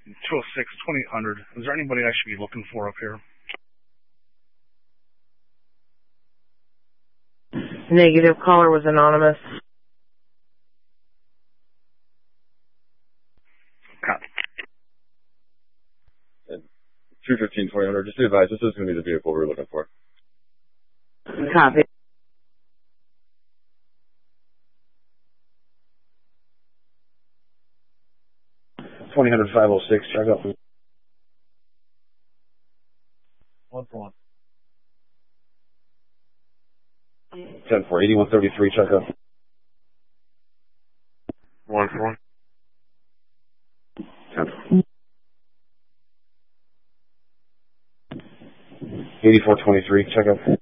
206-2800. Is there anybody I should be looking for up here? Negative. Caller was anonymous. Copy. 215-2000. Just be advised, this is going to be the vehicle we're looking for. Copy. $20,506. Check up. 1-for-1. 10-4. 8133. Check up. 1-for-1. 10-4. 8423. Check up.